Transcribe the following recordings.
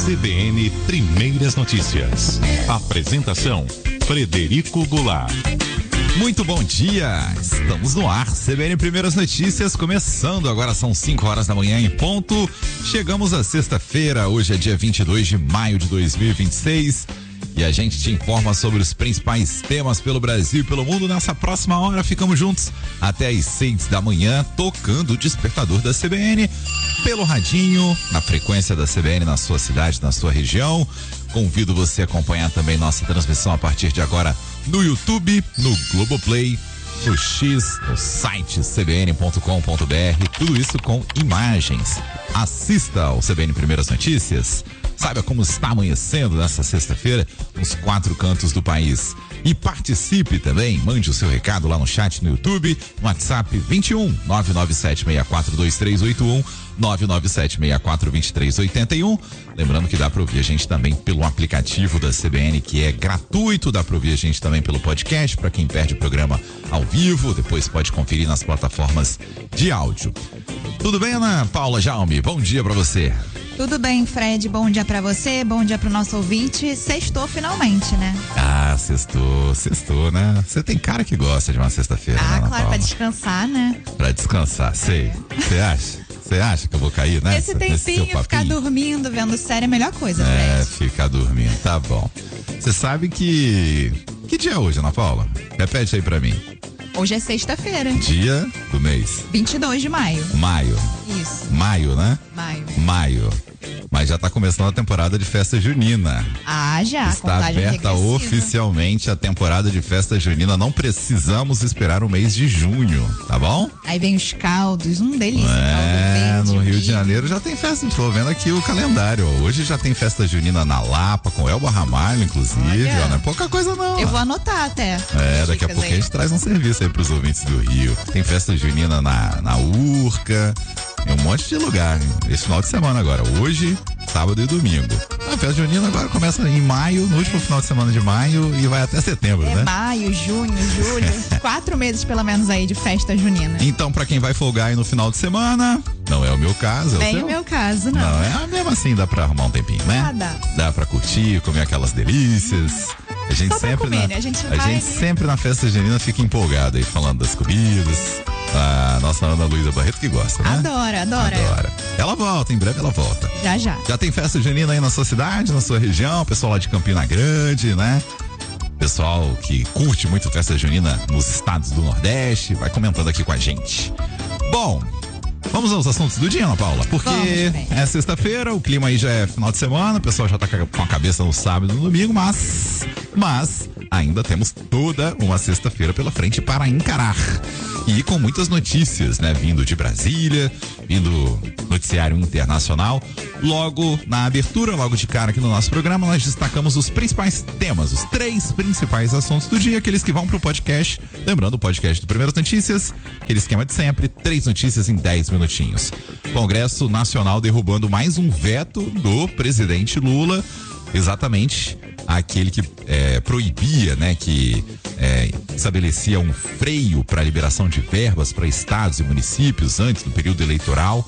CBN Primeiras Notícias. Apresentação: Frederico Goulart. Muito bom dia, estamos no ar, CBN Primeiras Notícias, começando agora, são 5 horas da manhã em ponto. Chegamos à sexta-feira, hoje é dia 22 de maio de 2026 e a gente te informa sobre os principais temas pelo Brasil e pelo mundo. Nessa próxima hora ficamos juntos até às 6 da manhã, tocando o despertador da CBN pelo radinho, na frequência da CBN na sua cidade, na sua região. Convido você a acompanhar também nossa transmissão a partir de agora no YouTube, no Globoplay, no X, no site cbn.com.br, tudo isso com imagens. Assista ao CBN Primeiras Notícias, saiba como está amanhecendo nessa sexta-feira nos 4 cantos do país. E participe também, mande o seu recado lá no chat no YouTube, no WhatsApp 21 997642381, 997642381. Lembrando que dá para ouvir a gente também pelo aplicativo da CBN, que é gratuito, dá para ouvir a gente também pelo podcast, para quem perde o programa ao vivo, depois pode conferir nas plataformas de áudio. Tudo bem, Ana Paula Jaume? Bom dia para você. Tudo bem, Fred, bom dia pra você, bom dia pro nosso ouvinte. Sextou finalmente, né? Ah, sextou, né? Você tem cara que gosta de uma sexta-feira, né, Ana claro, Paula? pra descansar, né? Pra descansar, sei. Você acha que eu vou cair, né? Esse tempinho, ficar dormindo, vendo série é a melhor coisa, Fred. Ficar dormindo, tá bom. Você sabe que dia é hoje, Ana Paula? Repete aí pra mim. Hoje é sexta-feira. Dia do mês. 22 de maio. Maio. Isso. Maio, né? Maio. Mas já tá começando a temporada de festa junina. Ah, já. Está aberta oficialmente a temporada de festa junina. Não precisamos esperar o mês de junho, tá bom? Aí vem os caldos, delícia. Caldo verde, no Rio de Janeiro já tem festa. Estou vendo aqui o calendário. Hoje já tem festa junina na Lapa, com Elba Ramalho, inclusive. Ó, não é pouca coisa, não. Eu vou anotar até. Daqui a pouco a gente traz um serviço aí pros ouvintes do Rio. Tem festa junina na Urca. Em um monte de lugar, esse final de semana agora, hoje, sábado e domingo. A festa junina agora começa em maio, no último final de semana de maio e vai até setembro, né? Maio, junho, julho, 4 meses pelo menos aí de festa junina. Então, pra quem vai folgar aí no final de semana, não é o meu caso. Nem o meu caso, não. Não, mesmo assim dá pra arrumar um tempinho, né? Dá pra curtir, comer aquelas delícias. A gente sempre na festa junina fica empolgado aí, falando das comidas. A nossa Ana Luísa Barreto que gosta, né? Adora. Ela volta, em breve ela volta. Já. Já tem festa junina aí na sua cidade, na sua região, pessoal lá de Campina Grande, né? Pessoal que curte muito festa junina nos estados do Nordeste, vai comentando aqui com a gente. Bom, vamos aos assuntos do dia, Ana Paula, porque é sexta-feira, o clima aí já é final de semana, o pessoal já tá com a cabeça no sábado e no domingo, mas ainda temos toda uma sexta-feira pela frente para encarar. E com muitas notícias, né? Vindo de Brasília, vindo noticiário internacional. Logo na abertura, logo de cara aqui no nosso programa, nós destacamos os principais temas, os 3 principais assuntos do dia, aqueles que vão pro podcast. Lembrando, o podcast do Primeiras Notícias, aquele esquema de sempre, 3 notícias em 10 minutinhos. Congresso Nacional derrubando mais um veto do presidente Lula, exatamente aquele que proibia, né, que estabelecia um freio para a liberação de verbas para estados e municípios antes do período eleitoral.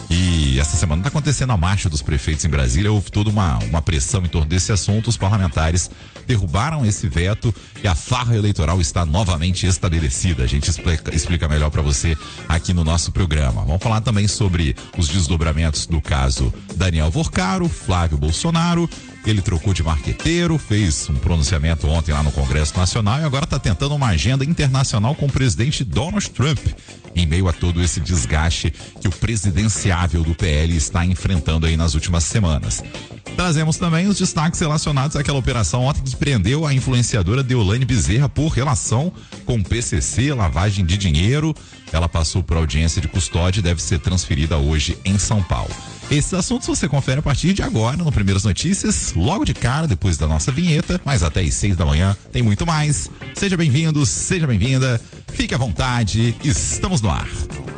E essa semana está acontecendo a marcha dos prefeitos em Brasília, houve toda uma pressão em torno desse assunto, os parlamentares derrubaram esse veto e a farra eleitoral está novamente estabelecida. A gente explica melhor para você aqui no nosso programa. Vamos falar também sobre os desdobramentos do caso Daniel Vorcaro, Flávio Bolsonaro. Ele trocou de marqueteiro, fez um pronunciamento ontem lá no Congresso Nacional e agora está tentando uma agenda internacional com o presidente Donald Trump, em meio a todo esse desgaste que o presidenciável do PL está enfrentando aí nas últimas semanas. Trazemos também os destaques relacionados àquela operação ontem que prendeu a influenciadora Deolane Bezerra por relação com PCC, lavagem de dinheiro. Ela passou por audiência de custódia e deve ser transferida hoje em São Paulo. Esses assuntos você confere a partir de agora no Primeiras Notícias, logo de cara, depois da nossa vinheta, mas até às 6 da manhã tem muito mais. Seja bem-vindo, seja bem-vinda, fique à vontade, estamos no ar.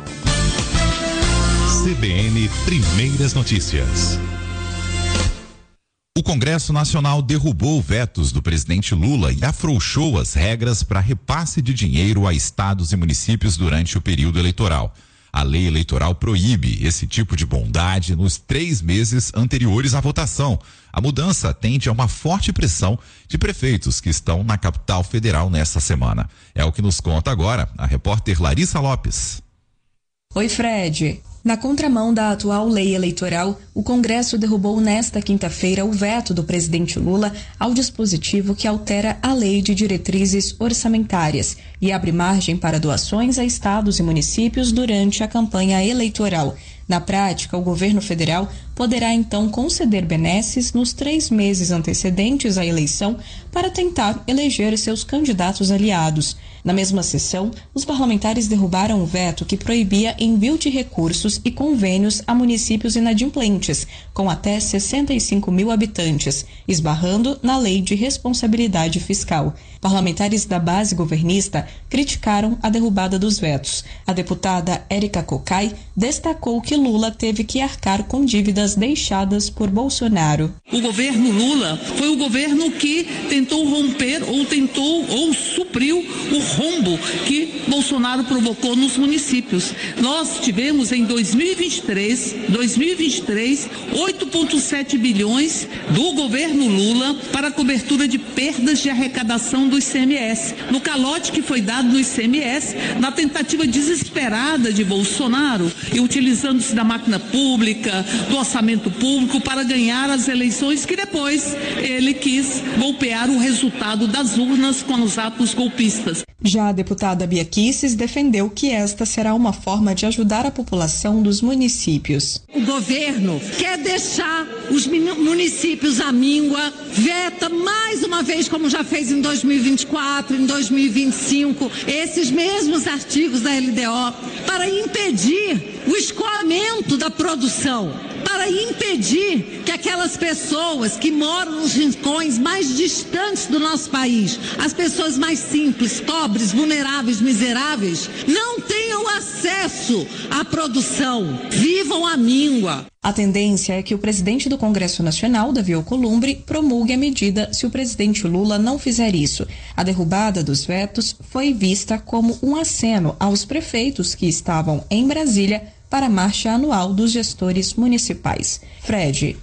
CBN Primeiras Notícias. O Congresso Nacional derrubou vetos do presidente Lula e afrouxou as regras para repasse de dinheiro a estados e municípios durante o período eleitoral. A lei eleitoral proíbe esse tipo de bondade nos 3 meses anteriores à votação. A mudança tende a uma forte pressão de prefeitos que estão na capital federal nesta semana. É o que nos conta agora a repórter Larissa Lopes. Oi, Fred. Na contramão da atual lei eleitoral, o Congresso derrubou nesta quinta-feira o veto do presidente Lula ao dispositivo que altera a lei de diretrizes orçamentárias e abre margem para doações a estados e municípios durante a campanha eleitoral. Na prática, o governo federal poderá então conceder benesses nos 3 meses antecedentes à eleição para tentar eleger seus candidatos aliados. Na mesma sessão, os parlamentares derrubaram o veto que proibia envio de recursos e convênios a municípios inadimplentes, com até 65 mil habitantes, esbarrando na lei de responsabilidade fiscal. Parlamentares da base governista criticaram a derrubada dos vetos. A deputada Érica Cocai destacou que Lula teve que arcar com dívidas deixadas por Bolsonaro. O governo Lula foi o governo que tentou romper ou supriu o rombo que Bolsonaro provocou nos municípios. Nós tivemos em 2023, 8,7 bilhões do governo Lula para a cobertura de perdas de arrecadação do ICMS. No calote que foi dado no ICMS, na tentativa desesperada de Bolsonaro e utilizando-se da máquina pública, do orçamento público para ganhar as eleições que depois ele quis golpear o resultado das urnas com os atos golpistas. Já a deputada Bia Kicis defendeu que esta será uma forma de ajudar a população dos municípios. O governo quer deixar os municípios à míngua, veta mais uma vez, como já fez em 2024, em 2025, esses mesmos artigos da LDO, para impedir o escoamento da produção, para impedir que aquelas pessoas que moram nos rincões mais distantes do nosso país, as pessoas mais simples, pobres, vulneráveis, miseráveis, não tenham acesso à produção, vivam à míngua. A tendência é que o presidente do Congresso Nacional, Davi Alcolumbre, promulgue a medida se o presidente Lula não fizer isso. A derrubada dos vetos foi vista como um aceno aos prefeitos que estavam em Brasília para a marcha anual dos gestores municipais. Fred.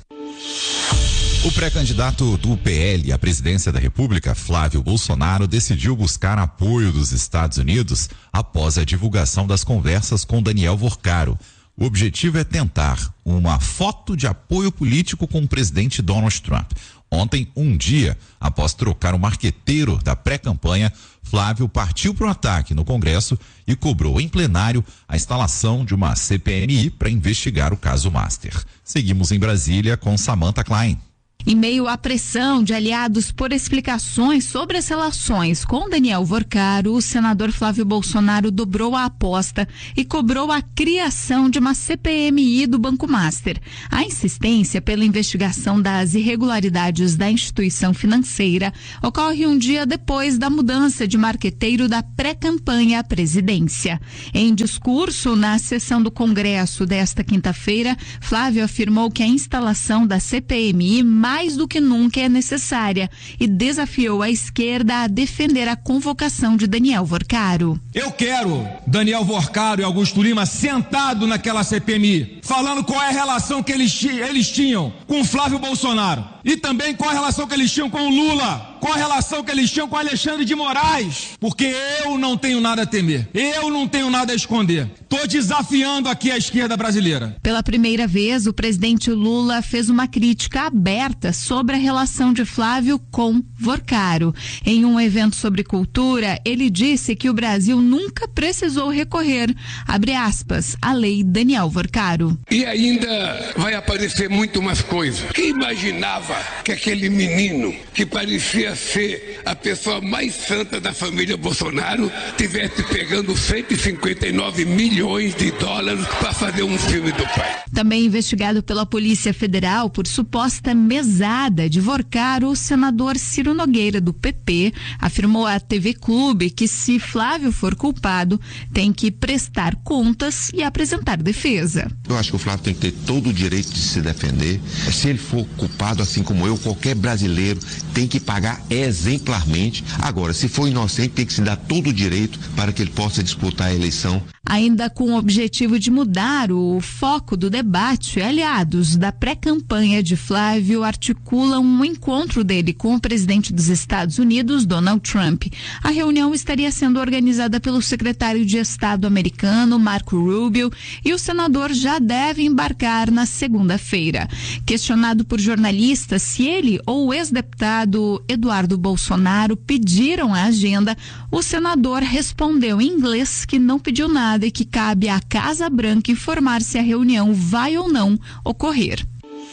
O pré-candidato do PL à presidência da República, Flávio Bolsonaro, decidiu buscar apoio dos Estados Unidos após a divulgação das conversas com Daniel Vorcaro. O objetivo é tentar uma foto de apoio político com o presidente Donald Trump. Ontem, um dia após trocar o marqueteiro da pré-campanha, Flávio partiu para o ataque no Congresso e cobrou em plenário a instalação de uma CPMI para investigar o caso Master. Seguimos em Brasília com Samantha Klein. Em meio à pressão de aliados por explicações sobre as relações com Daniel Vorcaro, o senador Flávio Bolsonaro dobrou a aposta e cobrou a criação de uma CPMI do Banco Master. A insistência pela investigação das irregularidades da instituição financeira ocorre um dia depois da mudança de marqueteiro da pré-campanha à presidência. Em discurso na sessão do Congresso desta quinta-feira, Flávio afirmou que a instalação da CPMI mais do que nunca é necessária e desafiou a esquerda a defender a convocação de Daniel Vorcaro. Eu quero Daniel Vorcaro e Augusto Lima sentado naquela CPMI, falando qual é a relação que eles tinham com Flávio Bolsonaro e também qual a relação que eles tinham com o Lula, qual a relação que eles tinham com Alexandre de Moraes, porque eu não tenho nada a temer, eu não tenho nada a esconder. Estou desafiando aqui a esquerda brasileira. Pela primeira vez, o presidente Lula fez uma crítica aberta sobre a relação de Flávio com Vorcaro. Em um evento sobre cultura, ele disse que o Brasil nunca precisou recorrer, abre aspas, à lei Daniel Vorcaro. E ainda vai aparecer muito mais coisas. Quem imaginava que aquele menino que parecia ser a pessoa mais santa da família Bolsonaro tivesse pegando 159 milhões de dólares para fazer um filme do pai? Também investigado pela Polícia Federal por suposta mesada de Vorcaro, o senador Ciro Nogueira, do PP, afirmou à TV Clube que, se Flávio for culpado, tem que prestar contas e apresentar defesa. Eu acho que o Flávio tem que ter todo o direito de se defender. Se ele for culpado, assim como eu, qualquer brasileiro tem que pagar exemplarmente. Agora, se for inocente, tem que se dar todo o direito para que ele possa disputar a eleição. Ainda com o objetivo de mudar o foco do debate, aliados da pré-campanha de Flávio articulam um encontro dele com o presidente dos Estados Unidos, Donald Trump. A reunião estaria sendo organizada pelo secretário de Estado americano, Marco Rubio, e o senador já deve embarcar na segunda-feira. Questionado por jornalistas se ele ou o ex-deputado Eduardo Bolsonaro pediram a agenda, o senador respondeu em inglês que não pediu nada e que cabe à Casa Branca informar se a reunião vai ou não ocorrer.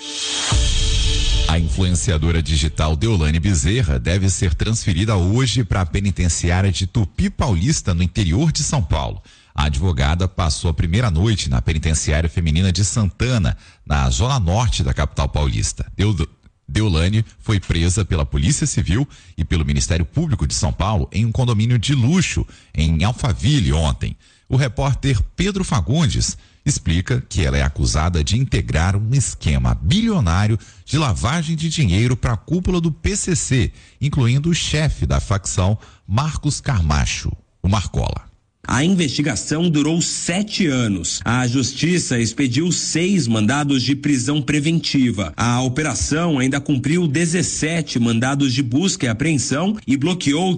A influenciadora digital Deolane Bezerra deve ser transferida hoje para a penitenciária de Tupi Paulista, no interior de São Paulo. A advogada passou a primeira noite na penitenciária feminina de Santana, na zona norte da capital paulista. Deolane foi presa pela Polícia Civil e pelo Ministério Público de São Paulo em um condomínio de luxo em Alphaville ontem. O repórter Pedro Fagundes explica que ela é acusada de integrar um esquema bilionário de lavagem de dinheiro para a cúpula do PCC, incluindo o chefe da facção, Marcos Camacho, o Marcola. A investigação durou 7 anos. A Justiça expediu 6 mandados de prisão preventiva. A operação ainda cumpriu 17 mandados de busca e apreensão e bloqueou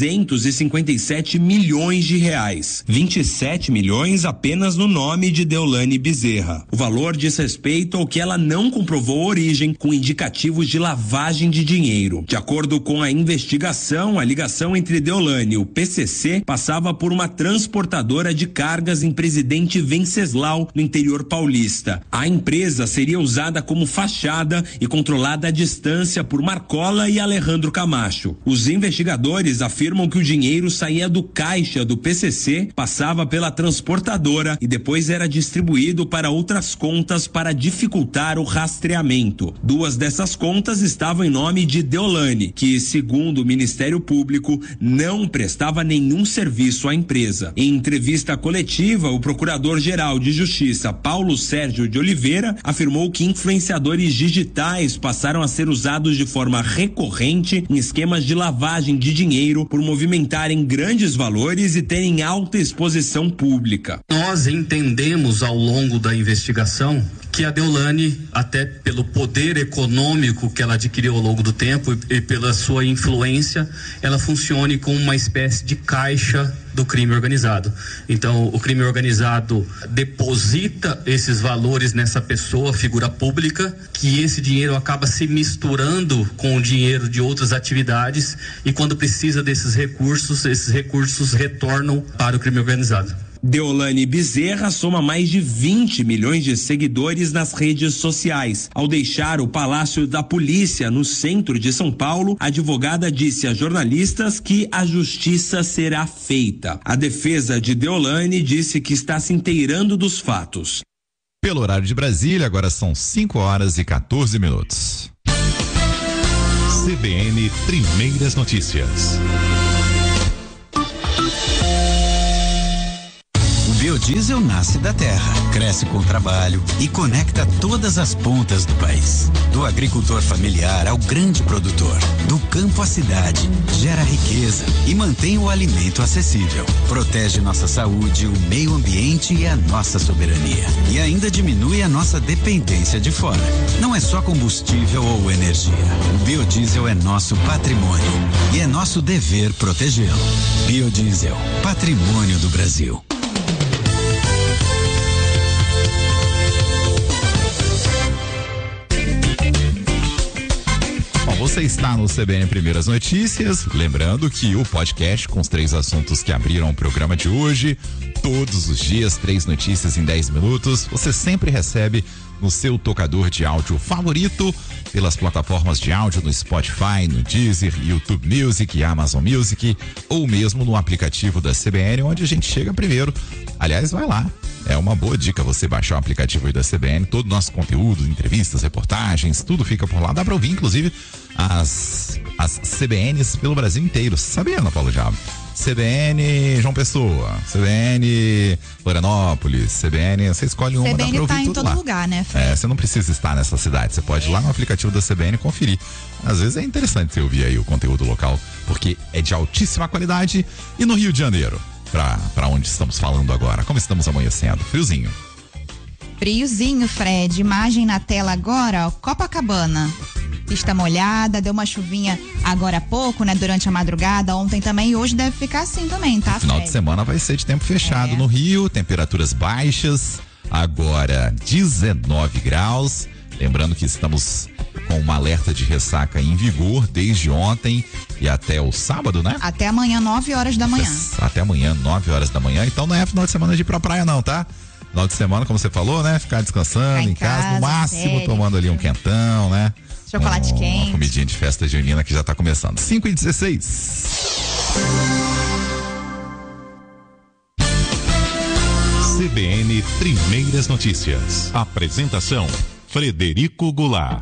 357 milhões de reais. 27 milhões apenas no nome de Deolane Bezerra. O valor diz respeito ao que ela não comprovou a origem, com indicativos de lavagem de dinheiro. De acordo com a investigação, a ligação entre Deolane e o PCC passava por uma transportadora de cargas em Presidente Venceslau, no interior paulista. A empresa seria usada como fachada e controlada à distância por Marcola e Alejandro Camacho. Os investigadores afirmam que o dinheiro saía do caixa do PCC, passava pela transportadora e depois era distribuído para outras contas para dificultar o rastreamento. 2 dessas contas estavam em nome de Deolane, que, segundo o Ministério Público, não prestava nenhum serviço à empresa. Em entrevista coletiva, o Procurador-Geral de Justiça, Paulo Sérgio de Oliveira, afirmou que influenciadores digitais passaram a ser usados de forma recorrente em esquemas de lavagem de dinheiro por movimentarem grandes valores e terem alta exposição pública. Nós entendemos ao longo da investigação que a Deolane, até pelo poder econômico que ela adquiriu ao longo do tempo e pela sua influência, ela funcione como uma espécie de caixa do crime organizado. Então, o crime organizado deposita esses valores nessa pessoa, figura pública, que esse dinheiro acaba se misturando com o dinheiro de outras atividades e quando precisa desses recursos, esses recursos retornam para o crime organizado. Deolane Bezerra soma mais de 20 milhões de seguidores nas redes sociais. Ao deixar o Palácio da Polícia, no centro de São Paulo, a advogada disse a jornalistas que a justiça será feita. A defesa de Deolane disse que está se inteirando dos fatos. Pelo horário de Brasília, agora são 5h14. CBN Primeiras Notícias. O biodiesel nasce da terra, cresce com trabalho e conecta todas as pontas do país. Do agricultor familiar ao grande produtor, do campo à cidade, gera riqueza e mantém o alimento acessível. Protege nossa saúde, o meio ambiente e a nossa soberania. E ainda diminui a nossa dependência de fora. Não é só combustível ou energia. O biodiesel é nosso patrimônio e é nosso dever protegê-lo. Biodiesel, patrimônio do Brasil. Você está no CBN Primeiras Notícias, lembrando que o podcast com os 3 assuntos que abriram o programa de hoje, todos os dias, 3 notícias em 10 minutos, você sempre recebe no seu tocador de áudio favorito, pelas plataformas de áudio no Spotify, no Deezer, YouTube Music, Amazon Music, ou mesmo no aplicativo da CBN, onde a gente chega primeiro. Aliás, vai lá. É uma boa dica você baixar o aplicativo aí da CBN, todo o nosso conteúdo, entrevistas, reportagens, tudo fica por lá. Dá pra ouvir, inclusive, as CBNs pelo Brasil inteiro. Sabia, Ana Paula Diabo? CBN João Pessoa, CBN Florianópolis, CBN, você escolhe uma, dá pra ouvir tá em tudo todo lá. lugar, né, Fred? Você não precisa estar nessa cidade, você pode ir lá no aplicativo da CBN e conferir. Às vezes é interessante você ouvir aí o conteúdo local, porque é de altíssima qualidade. E no Rio de Janeiro? pra onde estamos falando agora. Como estamos amanhecendo? Friozinho. Friozinho, Fred. Imagem na tela agora, ó, Copacabana. Pista molhada, deu uma chuvinha agora há pouco, né? Durante a madrugada, ontem também, e hoje deve ficar assim também, tá, Fred? Final de semana vai ser de tempo fechado no Rio, temperaturas baixas, agora 19 graus. Lembrando que estamos com uma alerta de ressaca em vigor desde ontem e até o sábado, né? Até amanhã, 9 horas da manhã. Até amanhã, 9 horas da manhã. Então não é final de semana de ir pra praia não, tá? Final de semana, como você falou, né? Ficar descansando em casa, no máximo tomando ali um quentão, né? Chocolate quente. Uma comidinha de festa junina que já tá começando. 5h16. CBN Primeiras Notícias. Apresentação: Frederico Goulart.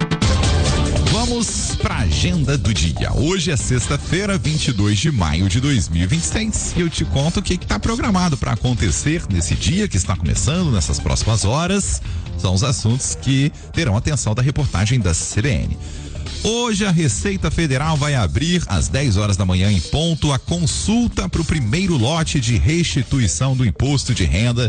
Vamos para a agenda do dia. Hoje é sexta-feira, 22 de maio de 2026. E eu te conto o que está programado para acontecer nesse dia que está começando, nessas próximas horas. São os assuntos que terão atenção da reportagem da CBN. Hoje a Receita Federal vai abrir às 10 horas da manhã em ponto a consulta para o primeiro lote de restituição do Imposto de Renda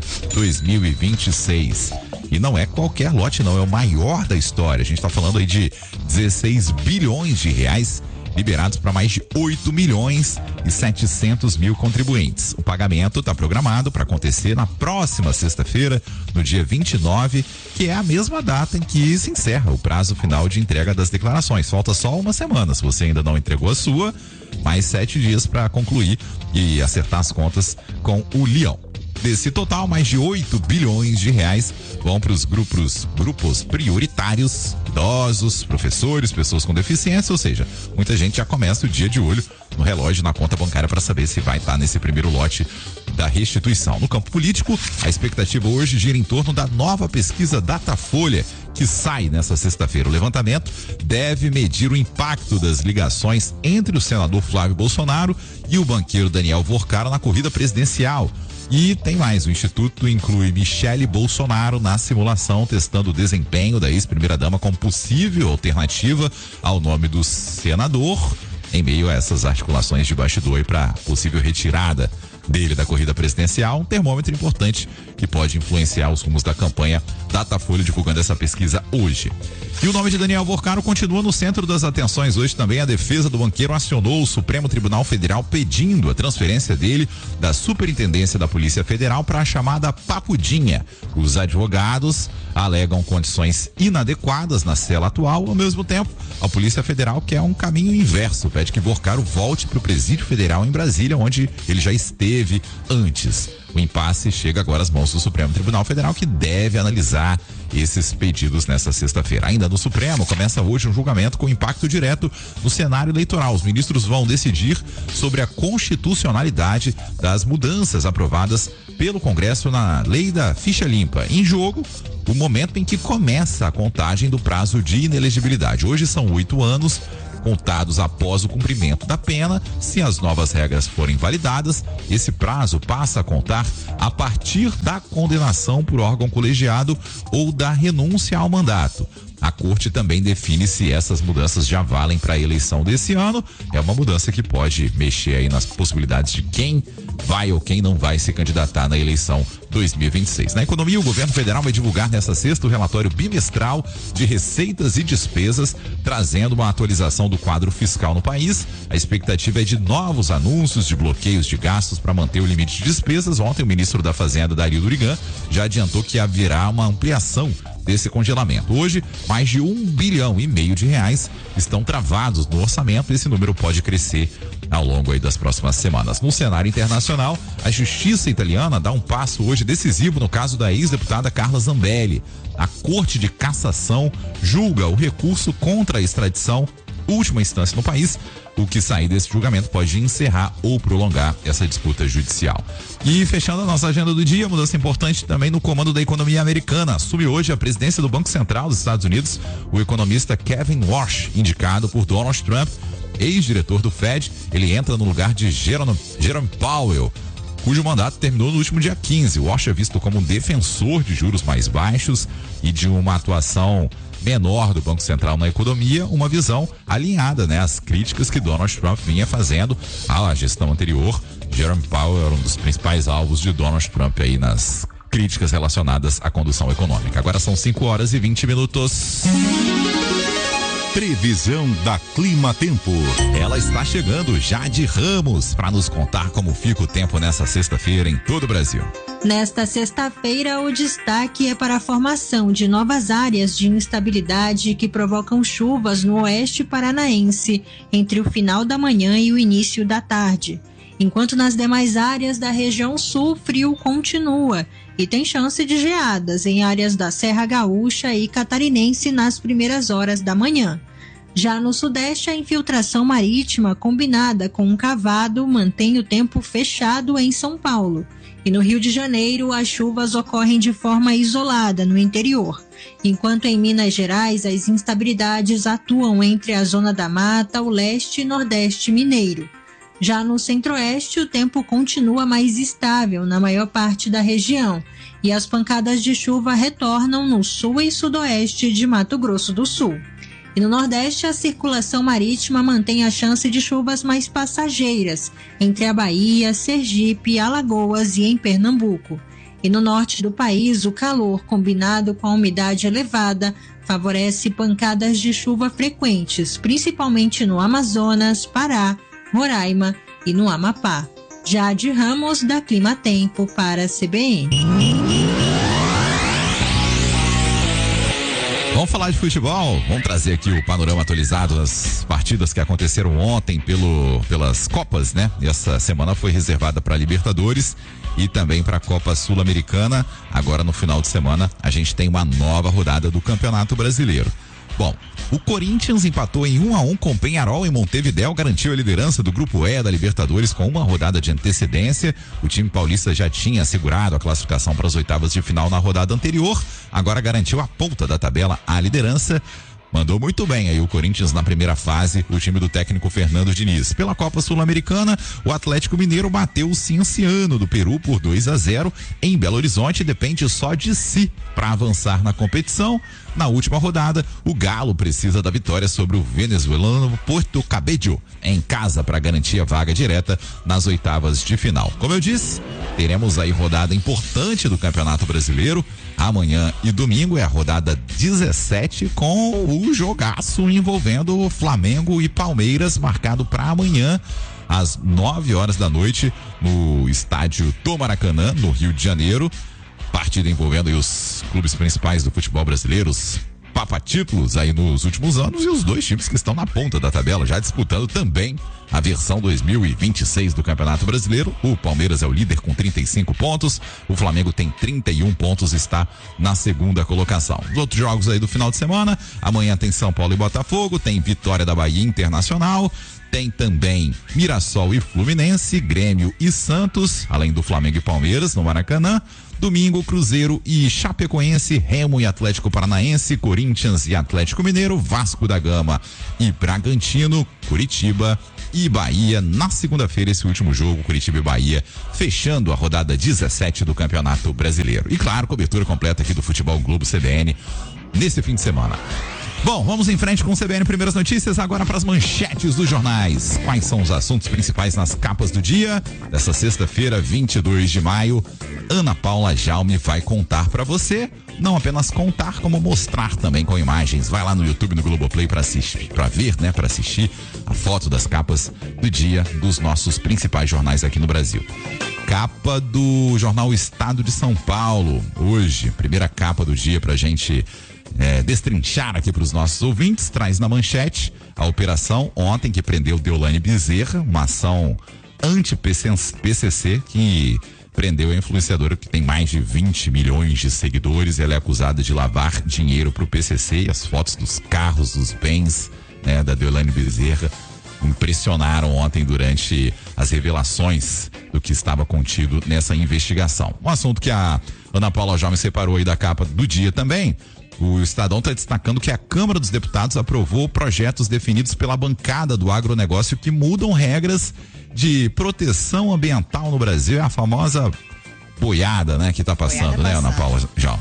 2026. E não é qualquer lote não, é o maior da história. A gente está falando aí de 16 bilhões de reais liberados para mais de 8 milhões e 700 mil contribuintes. O pagamento está programado para acontecer na próxima sexta-feira, no dia 29, que é a mesma data em que se encerra o prazo final de entrega das declarações. Falta só uma semana. Se você ainda não entregou a sua, mais 7 dias para concluir e acertar as contas com o Leão. Desse total, mais de 8 bilhões de reais vão para os grupos prioritários, idosos, professores, pessoas com deficiência, ou seja, muita gente já começa o dia de olho no relógio, na conta bancária para saber se vai estar nesse primeiro lote da restituição. No campo político, a expectativa hoje gira em torno da nova pesquisa Datafolha, que sai nessa sexta-feira. O levantamento deve medir o impacto das ligações entre o senador Flávio Bolsonaro e o banqueiro Daniel Vorcaro na corrida presidencial. E tem mais, o Instituto inclui Michele Bolsonaro na simulação, testando o desempenho da ex-primeira-dama como possível alternativa ao nome do senador, em meio a essas articulações de bastidor e para possível retirada dele da corrida presidencial. Um termômetro importante que pode influenciar os rumos da campanha. Datafolha divulgando essa pesquisa hoje. E o nome de Daniel Vorcaro continua no centro das atenções. Hoje também a defesa do banqueiro acionou o Supremo Tribunal Federal pedindo a transferência dele da Superintendência da Polícia Federal para a chamada papudinha. Os advogados alegam condições inadequadas na cela atual. Ao mesmo tempo, a Polícia Federal quer um caminho inverso, pede que Vorcaro volte para o Presídio Federal em Brasília, onde ele já esteve antes. O impasse chega agora às mãos do Supremo Tribunal Federal, que deve analisar esses pedidos nesta sexta-feira. Ainda no Supremo, começa hoje um julgamento com impacto direto no cenário eleitoral. Os ministros vão decidir sobre a constitucionalidade das mudanças aprovadas pelo Congresso na lei da ficha limpa. Em jogo, o momento em que começa a contagem do prazo de inelegibilidade. Hoje são 8 anos contados após o cumprimento da pena. Se as novas regras forem validadas, esse prazo passa a contar a partir da condenação por órgão colegiado ou da renúncia ao mandato. A corte também define se essas mudanças já valem para a eleição desse ano. É uma mudança que pode mexer aí nas possibilidades de quem vai ou quem não vai se candidatar na eleição 2026. Na economia, o governo federal vai divulgar nesta sexta o relatório bimestral de receitas e despesas, trazendo uma atualização do quadro fiscal no país. A expectativa é de novos anúncios de bloqueios de gastos para manter o limite de despesas. Ontem, o ministro da Fazenda, Dario Durigan, já adiantou que haverá uma ampliação desse congelamento. Hoje, mais de 1,5 bilhão de reais estão travados no orçamento. Esse número pode crescer ao longo aí das próximas semanas. No cenário internacional, a justiça italiana dá um passo hoje decisivo no caso da ex-deputada Carla Zambelli. A Corte de Cassação julga o recurso contra a extradição, última instância no país. O que sair desse julgamento pode encerrar ou prolongar essa disputa judicial. E fechando a nossa agenda do dia, mudança importante também no comando da economia americana. Assume hoje a presidência do Banco Central dos Estados Unidos o economista Kevin Warsh, indicado por Donald Trump, ex-diretor do Fed. Ele entra no lugar de Jerome Powell, cujo mandato terminou no último dia 15. O Warsh é visto como um defensor de juros mais baixos e de uma atuação menor do Banco Central na economia, uma visão alinhada, né, às críticas que Donald Trump vinha fazendo à gestão anterior. Jerome Powell era um dos principais alvos de Donald Trump aí nas críticas relacionadas à condução econômica. Agora são 5h20. Previsão da Clima Tempo. Ela está chegando, Jade Ramos, para nos contar como fica o tempo nessa sexta-feira em todo o Brasil. Nesta sexta-feira, o destaque é para a formação de novas áreas de instabilidade que provocam chuvas no oeste paranaense entre o final da manhã e o início da tarde. Enquanto nas demais áreas da região sul, o frio continua e tem chance de geadas em áreas da Serra Gaúcha e Catarinense nas primeiras horas da manhã. Já no sudeste, a infiltração marítima combinada com um cavado mantém o tempo fechado em São Paulo. E no Rio de Janeiro, as chuvas ocorrem de forma isolada no interior, enquanto em Minas Gerais as instabilidades atuam entre a Zona da Mata, o leste e nordeste mineiro. Já no centro-oeste, o tempo continua mais estável na maior parte da região e as pancadas de chuva retornam no sul e sudoeste de Mato Grosso do Sul. E no nordeste, a circulação marítima mantém a chance de chuvas mais passageiras entre a Bahia, Sergipe, Alagoas e em Pernambuco. E no norte do país, o calor combinado com a umidade elevada favorece pancadas de chuva frequentes, principalmente no Amazonas, Pará, Roraima e no Amapá. Jade Ramos, da Clima Tempo, para a CBN. Vamos falar de futebol? Vamos trazer aqui o panorama atualizado das partidas que aconteceram ontem pelas Copas, né? Essa semana foi reservada para Libertadores e também para a Copa Sul-Americana. Agora, no final de semana, a gente tem uma nova rodada do Campeonato Brasileiro. Bom, o Corinthians empatou em 1-1 com o Peñarol em Montevidéu, garantiu a liderança do Grupo E da Libertadores com uma rodada de antecedência. O time paulista já tinha assegurado a classificação para as oitavas de final na rodada anterior, agora garantiu a ponta da tabela à liderança. Mandou muito bem aí o Corinthians na primeira fase, o time do técnico Fernando Diniz. Pela Copa Sul-Americana, o Atlético Mineiro bateu o Cienciano do Peru por 2-0 em Belo Horizonte, depende só de si para avançar na competição. Na última rodada, o Galo precisa da vitória sobre o venezuelano Porto Cabello em casa para garantir a vaga direta nas oitavas de final. Como eu disse, teremos aí rodada importante do Campeonato Brasileiro. Amanhã e domingo é a rodada 17 com o jogaço envolvendo Flamengo e Palmeiras, marcado para amanhã às 9h da noite no estádio do Maracanã, no Rio de Janeiro. Partida envolvendo aí os clubes principais do futebol brasileiro, os papatítulos aí nos últimos anos e os dois times que estão na ponta da tabela, já disputando também a versão 2026 do Campeonato Brasileiro. O Palmeiras é o líder com 35 pontos, o Flamengo tem 31 pontos, está na segunda colocação. Os outros jogos aí do final de semana, amanhã tem São Paulo e Botafogo, tem Vitória da Bahia Internacional, tem também Mirassol e Fluminense, Grêmio e Santos, além do Flamengo e Palmeiras no Maracanã. Domingo, Cruzeiro e Chapecoense, Remo e Atlético Paranaense, Corinthians e Atlético Mineiro, Vasco da Gama e Bragantino, Curitiba e Bahia. Na segunda-feira, esse último jogo, Curitiba e Bahia, fechando a rodada 17 do Campeonato Brasileiro. E claro, cobertura completa aqui do Futebol Globo CBN nesse fim de semana. Bom, vamos em frente com o CBN Primeiras Notícias, agora para as manchetes dos jornais. Quais são os assuntos principais nas capas do dia? Dessa sexta-feira, 22 de maio, Ana Paula Jaume vai contar para você, não apenas contar, como mostrar também com imagens. Vai lá no YouTube, no Globoplay para assistir, para ver, né, para assistir a foto das capas do dia dos nossos principais jornais aqui no Brasil. Capa do jornal Estado de São Paulo, hoje, primeira capa do dia pra gente destrinchar aqui para os nossos ouvintes, traz na manchete a operação ontem que prendeu Deolane Bezerra, uma ação anti-PCC que prendeu a influenciadora que tem mais de 20 milhões de seguidores. Ela é acusada de lavar dinheiro para o PCC e as fotos dos carros, dos bens, né, da Deolane Bezerra impressionaram ontem durante as revelações do que estava contido nessa investigação. Um assunto que a Ana Paula Jaume separou aí da capa do dia também. O Estadão está destacando que a Câmara dos Deputados aprovou projetos definidos pela bancada do agronegócio que mudam regras de proteção ambiental no Brasil. É a famosa boiada, né, que está passando, né, Ana Paula Jaume?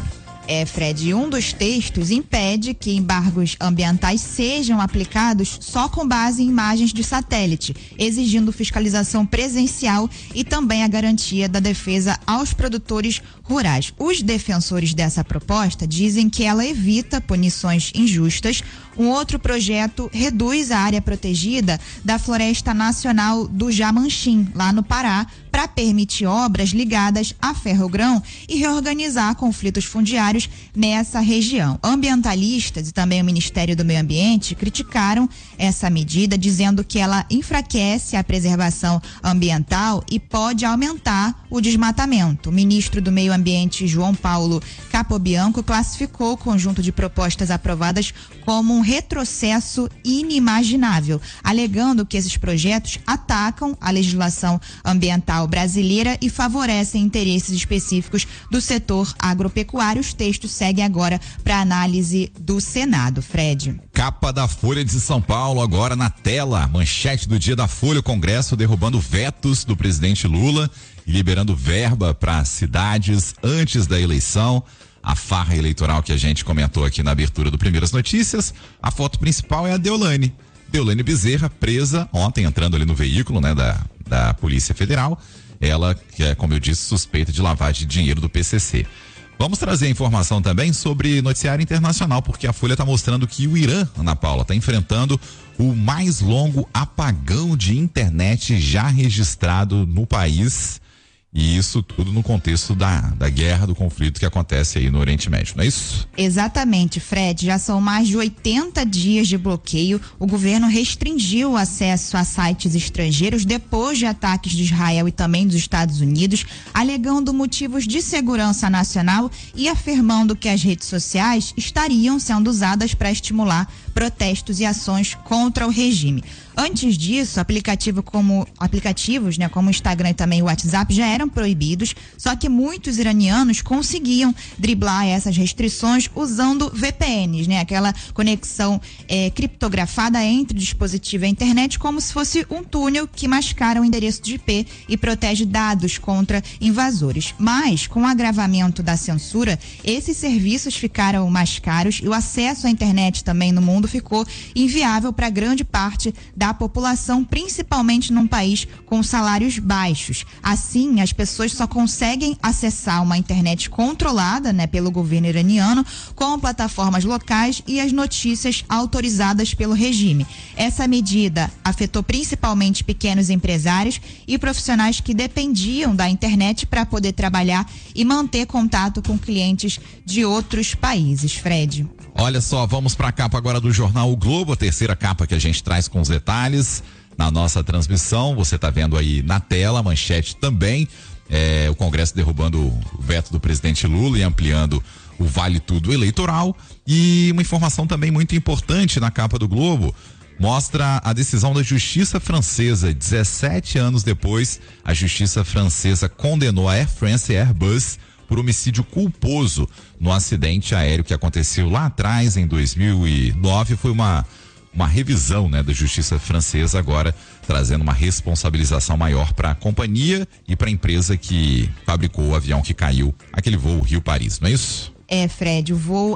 Fred, um dos textos impede que embargos ambientais sejam aplicados só com base em imagens de satélite, exigindo fiscalização presencial e também a garantia da defesa aos produtores rurais. Os defensores dessa proposta dizem que ela evita punições injustas. Um outro projeto reduz a área protegida da Floresta Nacional do Jamanchim, lá no Pará, para permitir obras ligadas a ferrogrão e reorganizar conflitos fundiários nessa região. Ambientalistas e também o Ministério do Meio Ambiente criticaram essa medida, dizendo que ela enfraquece a preservação ambiental e pode aumentar o desmatamento. O ministro do Meio Ambiente, João Paulo Capobianco, classificou o conjunto de propostas aprovadas como um retrocesso inimaginável, alegando que esses projetos atacam a legislação ambiental brasileira e favorecem interesses específicos do setor agropecuário. Os textos seguem agora para análise do Senado, Fred. Capa da Folha de São Paulo agora na tela, manchete do dia da Folha, o Congresso derrubando vetos do presidente Lula e liberando verba para cidades antes da eleição. A farra eleitoral que a gente comentou aqui na abertura do Primeiras Notícias. A foto principal é a Deolane Bezerra, presa ontem, entrando ali no veículo, né, da Polícia Federal. Ela, que é, como eu disse, suspeita de lavagem de dinheiro do PCC. Vamos trazer informação também sobre noticiário internacional, porque a Folha está mostrando que o Irã, Ana Paula, está enfrentando o mais longo apagão de internet já registrado no país. E isso tudo no contexto da guerra, do conflito que acontece aí no Oriente Médio, não é isso? Exatamente, Fred. Já são mais de 80 dias de bloqueio. O governo restringiu o acesso a sites estrangeiros depois de ataques de Israel e também dos Estados Unidos, alegando motivos de segurança nacional e afirmando que as redes sociais estariam sendo usadas para estimular protestos e ações contra o regime. Antes disso, aplicativos, como o Instagram e também o WhatsApp já eram proibidos, só que muitos iranianos conseguiam driblar essas restrições usando VPNs, né? Aquela conexão criptografada entre o dispositivo e a internet, como se fosse um túnel que mascara o endereço de IP e protege dados contra invasores. Mas, com o agravamento da censura, esses serviços ficaram mais caros e o acesso à internet também no mundo ficou inviável para grande parte da população, principalmente num país com salários baixos. Assim, as pessoas só conseguem acessar uma internet controlada, né, pelo governo iraniano, com plataformas locais e as notícias autorizadas pelo regime. Essa medida afetou principalmente pequenos empresários e profissionais que dependiam da internet para poder trabalhar e manter contato com clientes de outros países, Fred. Olha só, vamos para a capa agora do jornal O Globo, a terceira capa que a gente traz com os detalhes na nossa transmissão. Você está vendo aí na tela, a manchete também, o Congresso derrubando o veto do presidente Lula e ampliando o Vale Tudo eleitoral. E uma informação também muito importante na capa do Globo, mostra a decisão da Justiça Francesa. 17 anos depois, a Justiça Francesa condenou a Air France e a Airbus por homicídio culposo no acidente aéreo que aconteceu lá atrás, em 2009. Foi uma revisão, né, da Justiça Francesa, agora trazendo uma responsabilização maior para a companhia e para a empresa que fabricou o avião que caiu, aquele voo Rio-Paris, não é isso? Fred, o voo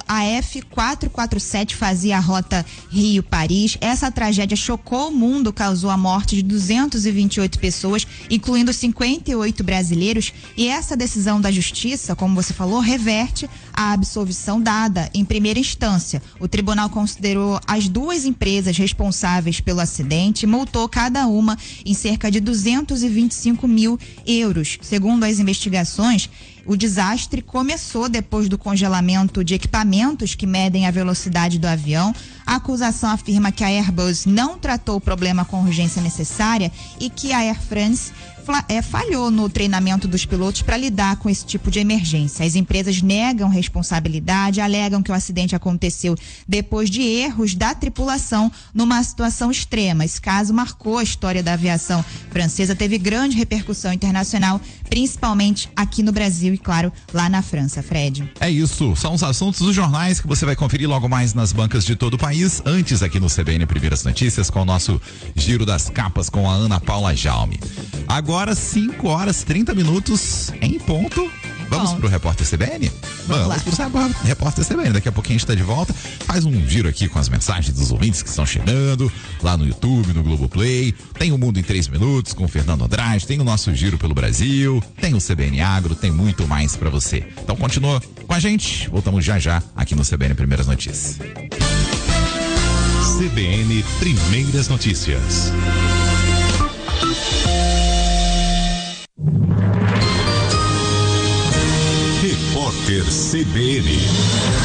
AF447 fazia a rota Rio-Paris. Essa tragédia chocou o mundo, causou a morte de 228 pessoas, incluindo 58 brasileiros. E essa decisão da justiça, como você falou, reverte a absolvição dada em primeira instância. O tribunal considerou as duas empresas responsáveis pelo acidente e multou cada uma em cerca de 225 mil euros. Segundo as investigações, o desastre começou depois do congelamento de equipamentos que medem a velocidade do avião. A acusação afirma que a Airbus não tratou o problema com a urgência necessária e que a Air France falhou no treinamento dos pilotos para lidar com esse tipo de emergência. As empresas negam responsabilidade, alegam que o acidente aconteceu depois de erros da tripulação numa situação extrema. Esse caso marcou a história da aviação francesa, teve grande repercussão internacional, principalmente aqui no Brasil e, claro, lá na França, Fred. É isso, são os assuntos dos jornais que você vai conferir logo mais nas bancas de todo o país, antes aqui no CBN Primeiras Notícias, com o nosso Giro das Capas com a Ana Paula Jaume. Agora 5 horas 30 minutos em ponto. Vamos pro Repórter CBN? Vamos pro Repórter CBN. Daqui a pouquinho a gente tá de volta. Faz um giro aqui com as mensagens dos ouvintes que estão chegando lá no YouTube, no Globoplay. Tem o Mundo em 3 Minutos com o Fernando Andrade. Tem o nosso Giro pelo Brasil. Tem o CBN Agro. Tem muito mais pra você. Então continua com a gente. Voltamos já aqui no CBN Primeiras Notícias. CBN Primeiras Notícias. Repórter CBN.